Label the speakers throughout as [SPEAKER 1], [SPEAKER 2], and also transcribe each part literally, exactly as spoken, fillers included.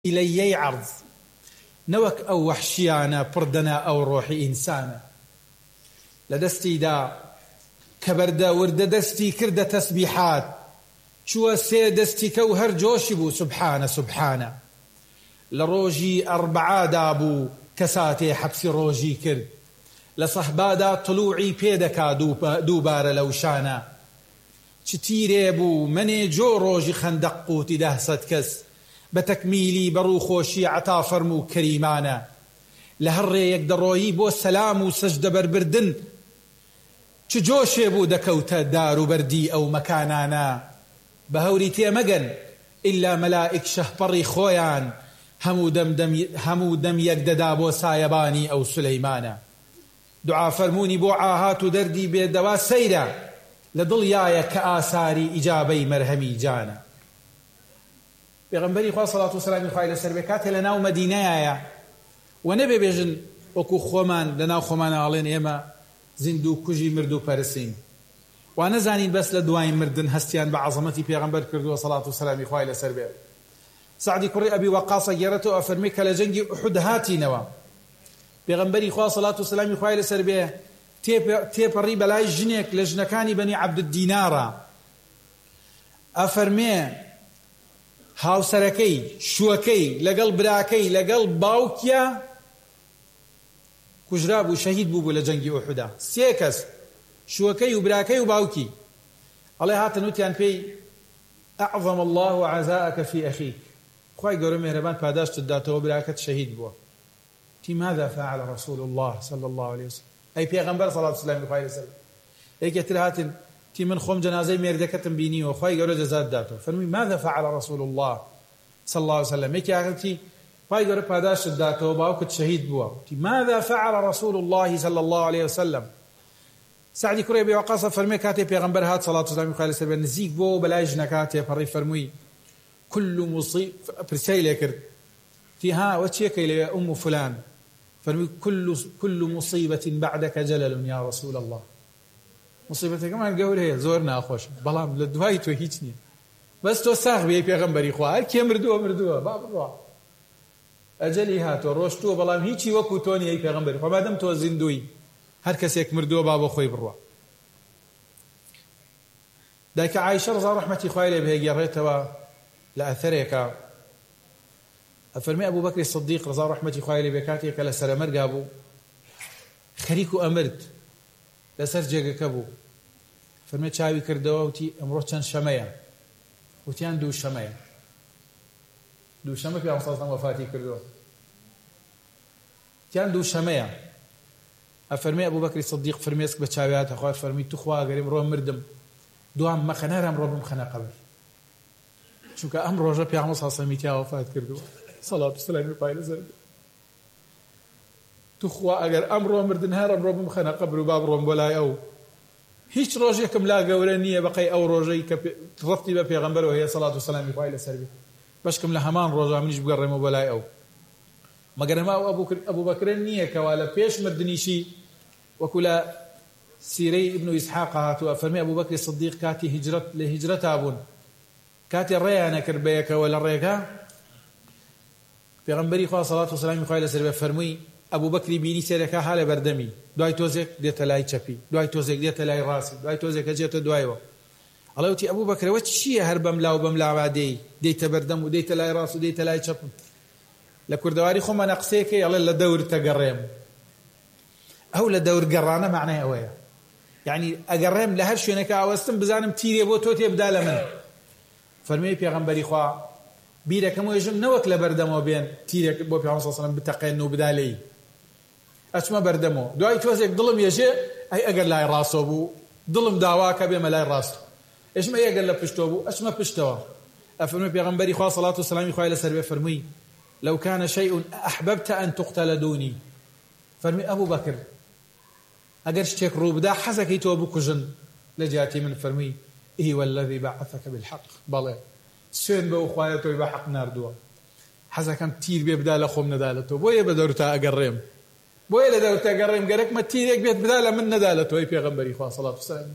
[SPEAKER 1] إليي عرض نوك أو وحشيانا پردنا أو روحي إنسانا لدستي دا كبردا ورد دستي كرد تسبيحات شو سيدستي كوهر جوشبو سبحانه سبحانه لروجي أربعة دابو كساتي حبسي روجي كرد لصحبادا طلوعي بيدكا دوبار لوشانا چتیرێ بوو منێ جۆ ڕۆژی خەندەق قوتی دەهسەد کەس بە تەکمیلی بەڕوو خۆشی عەتا فەرموو و کەریمانە لە هەر ڕێیەک دەڕۆیی بۆ سەلام و سەجدە بەربردن چ جۆشێ بوو دەکەوتە دار و بەردی ئەو مەکانانە بە هەوری تێمەگەن ئیلا مەلائیک شەهپەڕی خۆیان هەموو دەم یەک دەدا بۆ سایەبانی ئەو سولەیمانە دوعا فەرموونی بۆ عاهات و دەردی بێدەوا سەیرە لدل يايا كآثاري إجابي مرهمي جانا بيغنبري خواه صلاة والسلام خواهي لسربكات لناو مدينة يايا ونبي بيجن وكو خومان لناو خومان آلين إيما زندو كجي مردو پرسين وانا زانين بس لدوائن مردن هستيان بعظمتي بيغنبر كردو صلاة والسلام خواهي لسربكات سعدي كري أبي وقاصة جيرتو أفرميك لجنجي أحد هاتي نوا بيغنبري خواه صلاة والسلام خواهي لسربكات تێپەڕی بەلای ژنێک لە ژنەکانی بەنی عەبدودینارە ئەفەرمێ هاوسەرەکەی شووەکەی لەگەڵ براکەی لەگەڵ باوکیە کوژرا بوو شەهید بوو بوو لە جەنگی ئوحودا سێ کەس شووەکەی و براکەی و باوکی ئەڵێ هاتن وتیان پێی ئەعظەم الله عەزاءەکە فی ئەخیک خوای گەورە مێهرەبان پاداشتت داتەوە براکەت شەهید بووە تی ماذا فعل رسول الله صلى الله عليه وسلم أي پیغمبر صلى الله عليه وسلم خواهی لسلم ایک ترهاتن تی من خوم جنازه مردکتم بینی و خواهی گوره جزاد داتو فرمی ماذا فعل رسول الله صلى الله عليه وسلم ایک آخر تی خواهی گوره پاداش داتو باوکت شهید بوا تی ماذا فعل رسول الله صلى الله عليه وسلم سعدی کوری بی وقاصه فرمی کاتی پیغمبر هات صلى الله عليه وسلم خواهی لسلم نزیک بو بلاج نکاتی پری فرمی كل مصيب برسائل کرد تی ها وچی کیلی ام فلان فرمي كل كل مصيبة بعدك جلل يا رسول الله مصيبة كمان قول هي زورنا أخوش بلام للدواي تو هيجني بس تو ساغ بي پیغمبري خو هر كي مردوه مردوه باب الروح أجلي هاتو روشتو بلام هيجي وكو توني أي پیغمبري خو مادم تو زندوي هر كسيك مردوه باب خوي بالروح دايك عائشة رضا رحمتي خوالي بهي قريتها لأثريك أفرمي أبو بكر الصديق رضا رحمتي خوالي بكاتي كلا سرمر قابو خريكو أمرت لسر جيغا كبو فرمي تشاوي كردوا وتي أمروه كان شمية وتيان دو شمية دو شمية في عمصاصنا وفاتي كردوا تيان دو شمية أفرمي أبو بكر الصديق فرمي اسك بتشاويات أخوات فرمي تخوا قريم روح مردم دوام مخنا رام روح مخنا قبل شو كأمر رجع في عمصاصنا ميتيا وفات كردوا صلاة والسلام على زرد تخوا أجر أمره مردن هرم ربهم خنا قبر باب رم ولا أو هيش روجيكم لا جورانية بقي أو روجي كب ترفتي ببيغمبر وهي صلاة والسلام على سربي بشكم لهمان روجا منيش بقرم ولا أو ما قرم أو أبو كر أبو بكر النية كوالا بيش مردني شيء وكلا سيري ابن إسحاق هاتوا فرمي أبو بكر الصديق كاتي هجرة لهجرة أبون كاتي الريانة كربيك ولا الريكا پیغمبری خواه صلاة و سلامی خواه لسر بفرموی ابو بکری بینی سیرکا حال بردمی دوای توزک دیتا لای چپی دوای توزک دیتا لای راسی دوای توزک اجیتا دوای و الله یوتی ابو بکر وچ چیه هر بملا و بملا وادی دیتا بردم و دیتا لای راس و دیتا لای چپ لکردواری خو ما نقصیک الله لدور تقرم او لدور قرانه معناه اویا يعني اقرم لهر شونك اوستم بزانم تیری بو توتی بدال من فرمی پیغمبری خواه بیرەکەم وێژم نەوەک لە بەردەمەوە بێن تیرێک بۆ پێغەمبەر صلی الله علیه و سلم بتەقێن و بدالێ ئەچمە بەردەمەوە دوای تۆزێک دڵم یەژێ ئەی ئەگەر لای ڕاستەوە بوو دڵم داواکە بێمە لای ڕاست ئێشمە ئەگەر لە پشتەوە بوو ئەچمە پشتەوە ئەفەرمووی پێغەمبەری خوا صلوات و سلامی خوای لەسەر بێ فەرمووی لو كان شيء أحببت أن تقتل دوني فەرمی ئەبوو بەکر ئەگەر شتێک ڕوو بدا حەزەکەی تۆ بکوژن لە جیاتی من فەرمووی ئیه والذی بعثك بالحق بەڵێ سوێن بە خوایە تۆی بە حەق ناردووە حەزەکەم تیر بێ بدا لە خۆم نەدالێتەوە بۆیە بە دەورتا ئەگەڕێم بۆیە لە دەورتا ئەگەڕێم گەرەکمە تیرێک بێت بدا لە من نەدالێتەوە پێغەمبەری خوا صلوات و سلام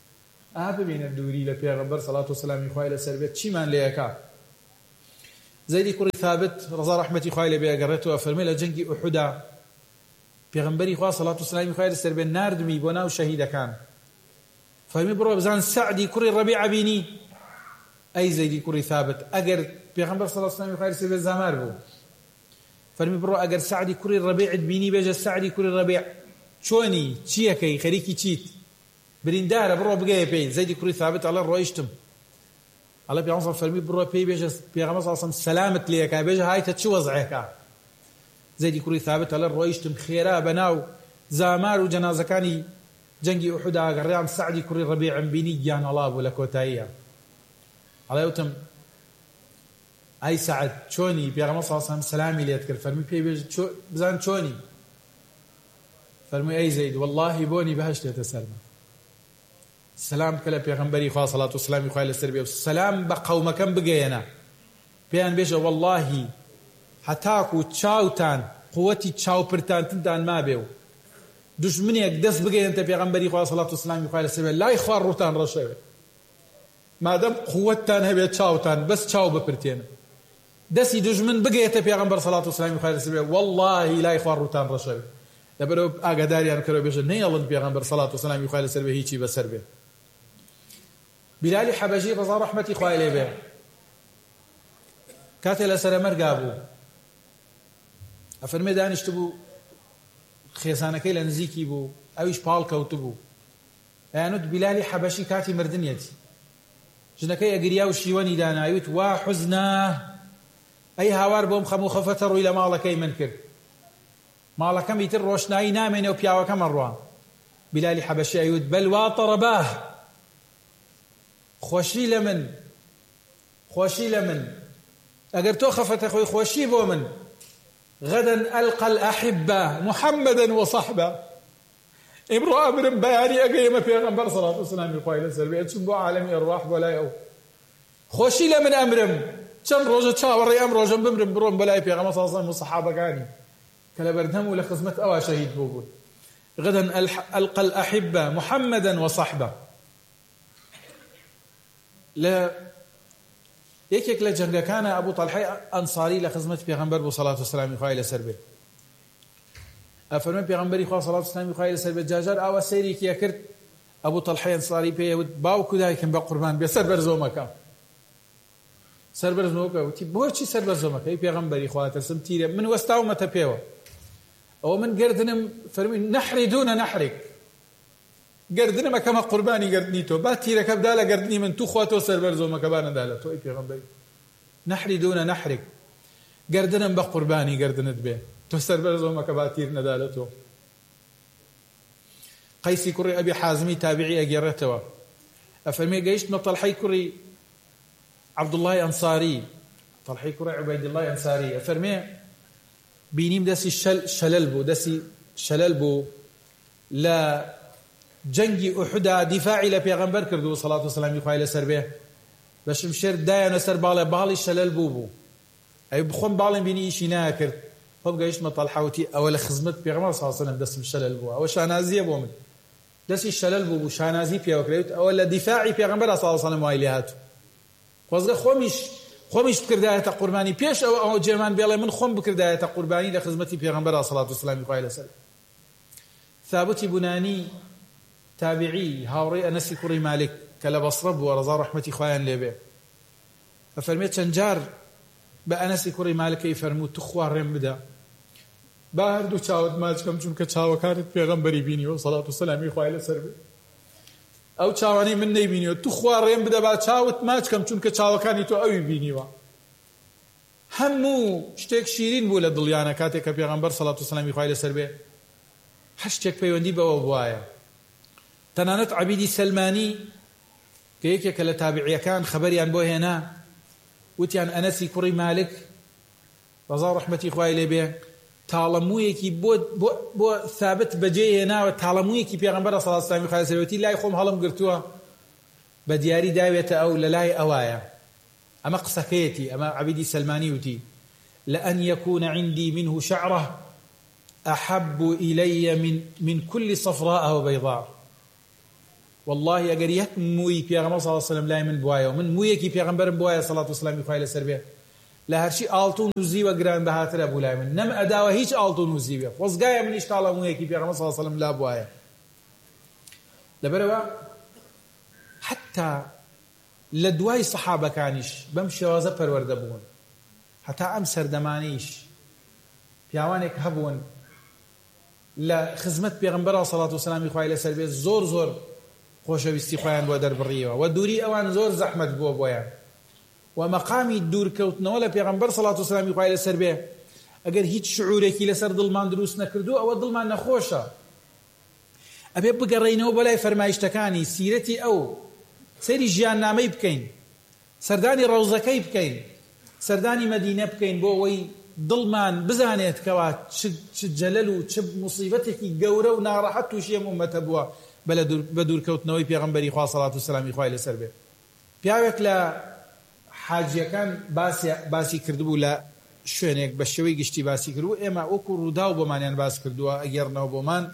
[SPEAKER 1] ئا ببینە دووری لە پێغەمبەر صلوات و سلامی خوای لەسەر بێت چیمان لێیەکا زەیدی کوڕی ثابت ڕەزا ڕەحمەتی خوای لێ بێ ئەگەڕێتەوە فەرمێ لە جەنگی ئوحودا پێغەمبەری خوا سەڵات و سەلامی خوای لەسەر بێ ناردمی بۆ ناو شەهیدەکان فەرمی بڕۆ بزان سەعدی کوڕی ڕەبیعە بینی ئەی زەیدی کوڕی ثابت ئەگەر پێغەمبەر سەڵات و سەلامی خوای لەسەر بێ زامار بوو فەرمی بڕۆ ئەگەر سەعدی کوڕی ڕەبیعت بینی بێژە سەعدی کوڕی ڕەبیع چۆنی چیەکەی خەریکی چیت بریندارە بڕۆ بگەیە پێی زەیدی کوڕی ثابت ئەڵێ ڕۆیشتم ئەڵێ پێغەمبەر فەرمی بڕۆ پێی بێژە پێغەمبەر سەڵات و سەلام سەلامت لێکا بێژە هایتە چ وەزعێکە زەیدی کوڕی ثابت ئەڵێ ڕۆیشتم خێرا بەناو زامار و جەنازەکانی جەنگی ئوحودا ئەگەڕیام سەعدی کوڕی ڕەبیعم بینی گیانەڵا بوو لە کۆتاییە ئەڵێ وتم ئەی سەعد چۆنی پێغەمبەر سەڵات و سەلام سەلامی لێت کرد فەرمی پێی بێژە بزان چۆنی فەرمووی ئەی زەید وەڵڵاهی بۆنی بەهەشت دێتە سەرمە سلام کە لە پێغەمبەری خوا سەڵات و سەلامی خوای لەسەر بێ و سەلام بە قەومەکەم بگەیەنە پێیان بێژە وەڵڵاهی هەتاکو و چاوتان قووەتی چاوپرتانتنتان مابێ و دوژمنێک دەست بگەیەنتە پێغەمبەری خوا سەڵات و سەلامی خوای لەسەر بێ لای خوا ڕووتان ڕەشەوێ مادەم قووەتتان هەبێت چاوتان بەس چاو بپرتێنن دەستی دوژمن بگەیەتە پێغەمبەر سەڵات و سەلامی خوای لەسەر بێ وەڵڵاهی لای خوا ڕووتان ڕەشەوێ لەبەرەوە ئاگاداریان کەرەوە بێژە نەیەڵن پێغەمبەر سەڵات و سەلامی خوای لەسەر بێ هیچی بەسەر بێ بیلالی حەبەشی ڕەزا ڕەحمەتی خوای لێ بێ کاتێ لە سەرەمەرگا بوو ئەفەرمێ دانیشت بوو خێزانەکەی لە نزیکی بوو ئەویش پاڵ کەوت بوو ئەیانوت بیلالی حەبەشی کاتی مردنیەتی ژنەکەی ئەگریا و شیوەنی داناویت وا حوزنا ئەی هاوار بۆم خەم و خەفەتە ڕووی لە ماڵەکەی من کرد ماڵەکەم ئیتر ڕۆشنایی نامێنێ و پیاوەکەمە ڕوا بیلالی حەبەشی ئەیوت بەل وا تەڕەباه خۆشی لە من خۆشی لە من ئەگەر تۆ خەفەتە خۆی خۆشی بۆ من غدا ألقى الأحبة محمدا وصحبه ئێمڕۆ ئەمرم بەیانی ئەگەیەمە پێغەمبەر سەڵات و سەلامی خوای لەسەر بێ چون بۆ عالەمی ئەڕواح بۆ لای ئەو خۆشی لە من ئەمرم چەند ڕۆژە چاوەڕێی ئەم ڕۆژەم بمرم بڕۆم بەلای پێغەمبەر سەڵات و سەلام و سەحابەکانی کە لە بەردەم و لە خزمەت ئەوا شەهید بوو بوون غدا ألقى الأحبة محمدا وصحبه لە یەکێک لە جەنگەکانە ئەبوو تەلحەی ئەنساری لە خزمەت پێغەمبەر بوو سەڵات و سەلامی خوای لەسەر بێ ئەفەرمێ پێغەمبەری خوا سەڵات و سەلامی خوای لەسەر بێ جاجار ئاوا سەیرێکیە کرد ئەبوو تەلحەی ئەنساری پێیەوت باوکو دایکم بە قوربان بێ سەربەرزۆمەکە سەربەرزۆمەکە وتی بۆچی سەربەرزۆمەکەی پێغەمبەری خوا تەرسم تیرە من وەستاومەتە پێوە ئەوە من گردنم فەرمی نەحری دوونە نەحرێک گردنم ئەکەمە قوربانی گردنی تۆ با تیرەکە بدا لە گردنی من تو خوا تۆ سەربەرزۆمەکە با نەدا لە تۆ ئەی پێغەمبەری نەحری دوونە نەحرێک گردنم بە قوربانی گردنت بێ تۆ سەربەرزۆمەکە با تیر نەدا لە تۆ قەیسی کوڕی ئەبی حازمی تابعی ئەگێڕێتەوە ئەفەرمێ گەیشتمە تەلحەی کوڕی عەبدوڵڵای ئەنساری تەلحەی کوڕی عوبەیدڵڵای ئەنساری ئەفەرمێ بینیم دەستی شەلەل بوو دەستی شەلەل بوو لە جەنگی ئوحودا دیفاعی لە پێغەمبەر کردو سەڵات و سەلامی خوای لەسەر بێ بە شمشێر دایانە سەر باڵێ باڵی شەلەل بوو بوو ئەی بخۆم باڵێم بینی ئیشی ناکرد خۆم گەیشتمە تەلحەوتی ئەوە لە خزمەت پێغەمبەر سەڵات و سەلام دەستم شەلەل بووە ئەوە شانازیە بۆ من دەستی شەلەل بوو بوو شانازی پێوە کراوت ئەوە لە دیفاعی پێغەمبەر سەڵات و سەلام وای لێ هاتوو خۆزگە خۆمیش خۆمیش بکردایەتە قوربانی پێش ئەوە ئەوە جێمان بێڵێ من خۆم بکردایەتە قوربانی لە خزمەتی پێغەمبەر سەڵات و سەلامی خوای لەسەر ثابتی بونانی تابعی هاوڕێی ئەنەسی کوڕی مالک کە لە بەسڕە بووە ڕەزا ڕەحمەتی خوایان لێ بێ ئەفەرمێت چەند جار بە ئەنەسی کوڕی مالکەی فەرمووت تو خوا ڕێم بدە با هەردوو چاوت ماچکەم چونکە چاوەکانت پێغەمبەری بینیوە سەڵات و سەلامی خوای لەسەر بێ ئەو چاوانەی من نەیبینیوە تو خوا ڕێم بدە با چاوت ماچکەم چونکە چاوەکانی تۆ ئەوی بینیوە هەموو شتێک شیرین بوو لە دڵیانە کاتێک کە پێغەمبەر سەڵات و سەلامی خوای لەسەر بێ هەر شتێک پەیوەندی بەوە بوایە تەنانەت عەبیدی سەلمانی کە یەکێکە لە تابعیەکان خەبەریان بۆ هێنا وتیان ئەنەسی کوڕی مالک ڕەزا ڕەحمەتی خوای لێ بێ تاڵەموویەکی بۆ بۆ ثابت بەجێ هێناوە تاڵەموویەکی پێغەمبەر سەڵات و سەلامی خوای لەسەر بێ وتی لای خۆم هەڵم گرتووە بە دیاری داوێتە ئەو لە لای ئەوایە ئەمە قسەکەیەتی ئەمە عەبیدی سەلمانی وتی لأن يكون عندي منه شعرة أحب إلي من من كل صفراء وبيضاء والله ئەگەر یەک مووی پێغەمبەر صلی الله علیه و سلم لای من بوایە و من موویەکی پێغەمبەرم بوایە سەڵات و سەلامی خوای لەسەر بێ لە هەرچی ئاڵتون و زیوە گران بەهاترە بوو لای من نەم ئەداوە هیچ ئاڵتون و زیوێ خۆزگایە منیش تاڵە موویەکی پێغەمبەر صلی الله علیه و سلم لا بوایە لەبەرەوە حتا لە دوای سەحابەکانیش بەم شێوازە پەروەردە بوون هەتا ئەم سەردەمانەیش پیاوانێک هەبوون لە خزمەت پێغەمبەر سەڵات و سەلامی خوای لەسەر بێ زۆر زۆر خۆشەویستی خۆیان بۆ دەربڕیەوە و دووری ئەوان زۆر زەحمەت بووە بۆیان و مەقامی دوورکەوتنەوە لە پێغەمبەر سەڵات و سەلامی خوای لەسەر بێ ئەگەر هیچ شعورێکی لەسەر دڵمان دروست نەکردو ئەوە دڵمان نەخۆشە ئەبێ بگەڕێینەوە بەلای فەرمایشتەکانی سیرەتی ئەو سەیری ژیاننامەی بکەین سەردانی ڕەوزەکەی بکەین سەردانی مەدینە بکەین بۆ ئەوەی دڵمان بزانێت کەوا چ جەلەل و چ موسیبەتێکی گەورە و ناڕەحەت تووشی ئەم ئوممەتە بووە بە دوورکەوتنەوەی پێغەمبەری خوا سەڵات و سەلامی خوای لەسەر بێ پیاوێک لە حاجیەکان باسی کردبوو لە شوێنێک بە شێوەی گشتی باسی کردبوو ئێمە وەکو ڕوودا و بۆمانیان باس کردووە ئەگەڕنەوە بۆمان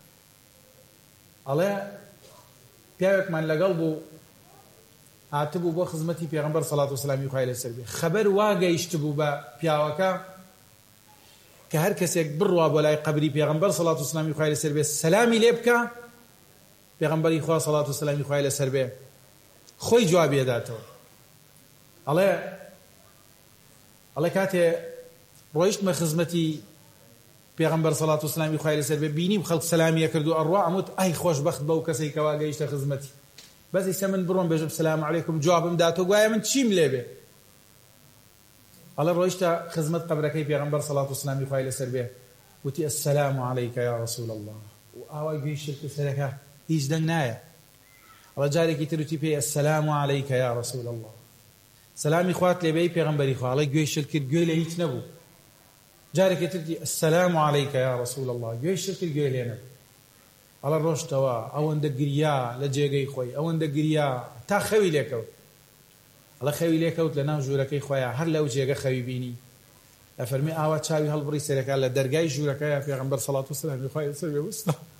[SPEAKER 1] ئەڵێ پیاوێکمان لەگەڵ بوو هاتبوو بۆ خزمەتی پێغەمبەر سەڵات و سەلامی خوای لەسەر بێ خەبەر وا گەیشت بوو بە پیاوەکە کە هەر کەسێک بڕوا بۆ لای قەبری پێغەمبەر سەڵات و سەلامی خوای لەسەر بێ سەلامی لێ بکە پێغەمبەری خوا سەڵات و سەلامی خوای لەسەر بێ خۆی جوابی دەداتەوە ئەڵێ ئەڵێ کاتێ ڕۆیشتمە خزمەتی پێغەمبەر سەڵات و سەلامی خوای لەسەر بێ بینیم خەڵک سەلامیە کرد و ئەڕوا ئەموت ئای خۆشبەخت بەو کەسەی کەوا گەیشتە خزمەتی بەس ئیسە من بڕۆم بێژم سەلام عەلەیکم جوابم داتۆ گوایە من چیم لێ بێ ئەڵێ ڕۆیشتە خزمەت قەبرەکەی پێغەمبەر سەڵات و سەلامی خوای لەسەر بێ وتی ئەسسەلام عەلەیکە یا ڕەسوول الله و ئاوای گوێی شرک سەرەکە هیچ دەنگ نایە ئەڵێ جارێکی تر وتی پێی ئەسسەلام عەلەیکە یا ڕەسوول الله سەلامی خوات لێ بێی پێغەمبەری خوا ئەڵێ گوێی شرک کرد گوێی لە هیچ نەبوو جارێکی تر وتی ئەسسەلام عەلەیکە یا ڕەسوول الله گوێی شرک کرد گوێی لێ نەبوو ئەڵە ڕۆشتەوە ئەوەندە گریا لە جێگەی خۆی ئەوەندە گریا تا خەوی لێکەوت ئەڵە خەوی لێکەوت لە ناو ژوورەکەی خۆیان هەر لەو جێگە خەوی بینی ئەفەرمی ئاوا چاوی هەڵبڕی سەرەکە لە دەرگای ژوورەکەیە پێغەمبەر سەڵات و سەلامی خوای لەسەر بێ وستا